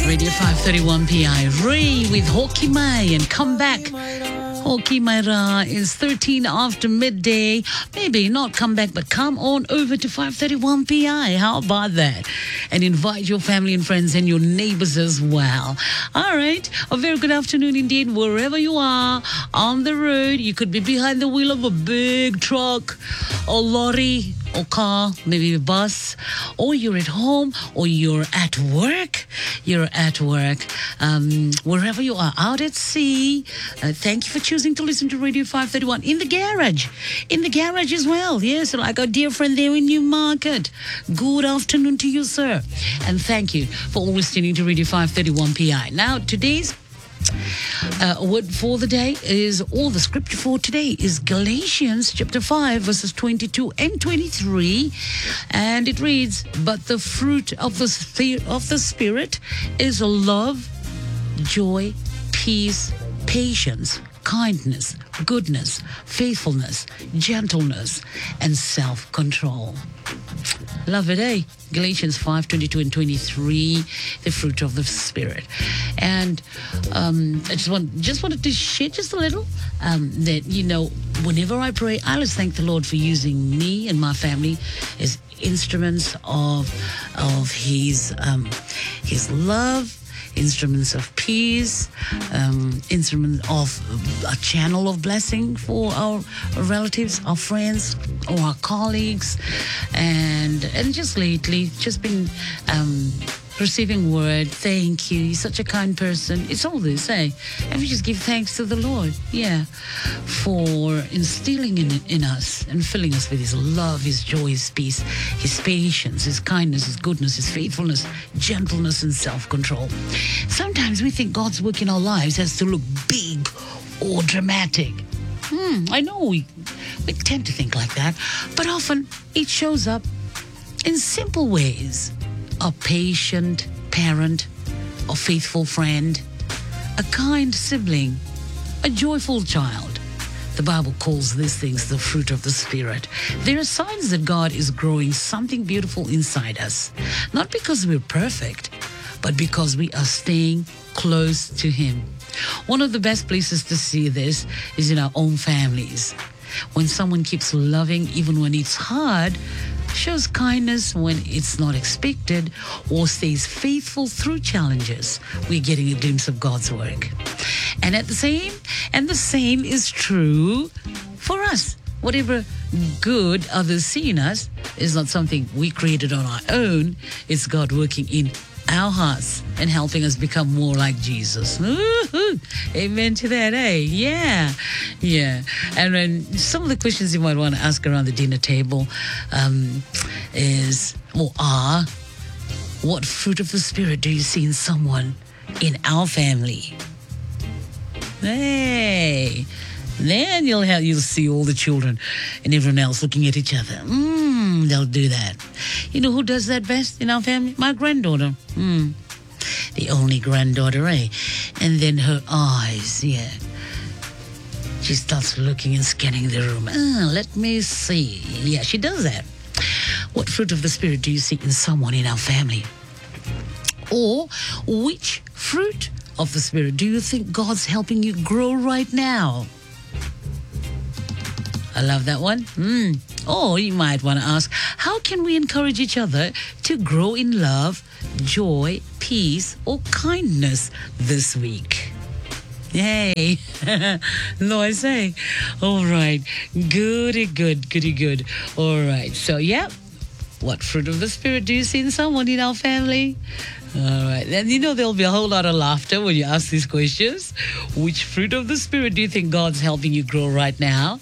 Radio 531 PI. Ray with Hoki Mai and come back. Hoki Maira is 13 after midday. Maybe not come back, but come on over to 531 PI. How about that? And invite your family and friends and your neighbors as well. All right. A very good afternoon indeed, wherever you are on the road. You could be behind the wheel of a big truck or lorry or car, maybe a bus, or you're at home, or you're at work. You're at work. Wherever you are, out at sea. Thank you for choosing to listen to Radio 531. In the garage. In the garage as well. Yes, like our dear friend there in Newmarket. Good afternoon to you, sir. And thank you for always tuning to Radio 531 PI. Now, today's word for the day is, all the scripture for today is Galatians chapter 5 verses 22 and 23, and it reads, but the fruit of the Spirit is love, joy, peace, patience, kindness, goodness, faithfulness, gentleness, and self-control. Love it, eh? Galatians 5, 22 and 23, the fruit of the Spirit. And I just wanted to share just a little that, whenever I pray, I always thank the Lord for using me and my family as instruments of His love, instruments of peace, instruments of a channel of blessing for our relatives, our friends, or our colleagues, and just lately, just been receiving word. Thank you. You're such a kind person. It's all this, eh? And we just give thanks to the Lord, for instilling in us and filling us with His love, His joy, His peace, His patience, His kindness, His goodness, His faithfulness, gentleness, and self-control. Sometimes we think God's work in our lives has to look big or dramatic. I know we tend to think like that, but often it shows up in simple ways. A patient parent, a faithful friend, a kind sibling, a joyful child. The Bible calls these things the fruit of the Spirit. There are signs that God is growing something beautiful inside us, not because we're perfect, but because we are staying close to Him. One of the best places to see this is in our own families. When someone keeps loving even when it's hard, shows kindness when it's not expected, or stays faithful through challenges, we're getting a glimpse of God's work. And the same is true for us. Whatever good others see in us is not something we created on our own. It's God working in our hearts and helping us become more like Jesus. Woo-hoo. Amen to that, eh? Yeah. And then some of the questions you might want to ask around the dinner table are, what fruit of the Spirit do you see in someone in our family? Hey, then you'll see all the children and everyone else looking at each other. They'll do that. You know who does that best in our family? My granddaughter. The only granddaughter, eh? And then her eyes, she starts looking and scanning the room. Let me see. Yeah, she does that. What fruit of the Spirit do you see in someone in our family? Or which fruit of the Spirit do you think God's helping you grow right now? I love that one. Or you might want to ask, how can we encourage each other to grow in love, joy, peace, or kindness this week? Yay. No, I say. All right. Goody good. All right. So, what fruit of the Spirit do you see in someone in our family? All right. Then there'll be a whole lot of laughter when you ask these questions. Which fruit of the Spirit do you think God's helping you grow right now?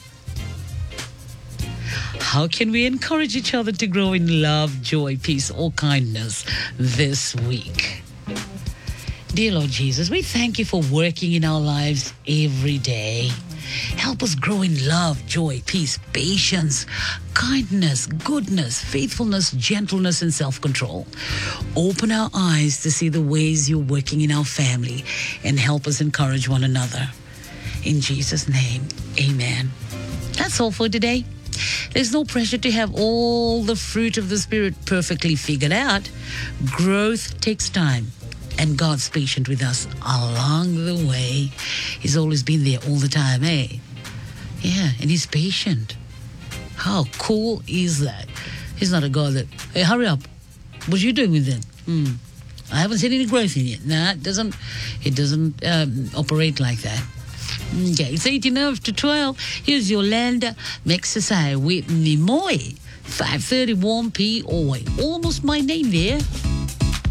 How can we encourage each other to grow in love, joy, peace, or kindness this week? Dear Lord Jesus, we thank you for working in our lives every day. Help us grow in love, joy, peace, patience, kindness, goodness, faithfulness, gentleness, and self-control. Open our eyes to see the ways you're working in our family and help us encourage one another. In Jesus' name, amen. That's all for today. There's no pressure to have all the fruit of the Spirit perfectly figured out. Growth takes time. And God's patient with us along the way. He's always been there all the time, eh? Yeah, and he's patient. How cool is that? He's not a God that, hey, hurry up. What are you doing with it? I haven't seen any growth in it. Nah, it doesn't operate like that. Okay, it's 18 after 12. Here's your land. Mexasai with Nimoy. 5:31 p.m. Almost my name there.